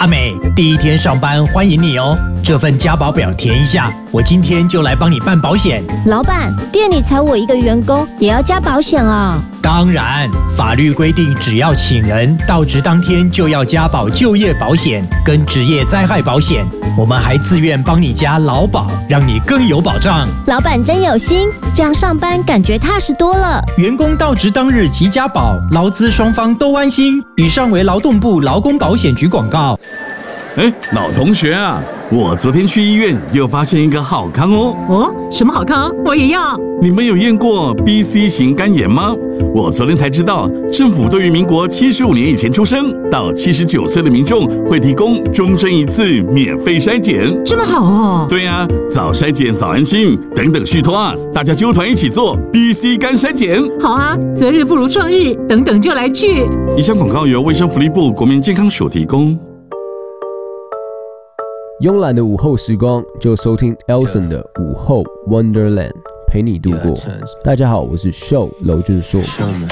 阿美，第一天上班欢迎你哦。这份加保表填一下，我今天就来帮你办保险。 老板，店里才我一个员工，也要加保险啊？ 当然，法律规定，只要请人到职当天就要加保就业保险跟职业灾害保险。我们还自愿帮你加劳保，让你更有保障。 老板真有心，这样上班感觉踏实多了。 员工到职当日即加保，劳资双方都安心。以上为劳动部劳工保险局广告。 老同学啊，我昨天去医院又发现一个好康哦。 哦，什么好康？我也要。 你们有验过 BC 型肝炎吗？我昨天才知道，政府对于民国75年以前出生到79岁的民众会提供终身一次免费筛检。 这么好哦？ 对啊，早筛检早安心，等等续托啊，大家揪团一起做 BC 肝筛检。 好啊，择日不如撞日，等等就来去。 以上广告由卫生福利部国民健康署提供。 慵懒的午后时光，就收听 Elson 的午后 Wonderland， 陪你度过。大家好，我是 Show 娄俊硕。